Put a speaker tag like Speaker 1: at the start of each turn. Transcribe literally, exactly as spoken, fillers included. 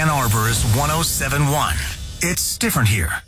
Speaker 1: Ann Arbor's one oh seven point one. It's different here.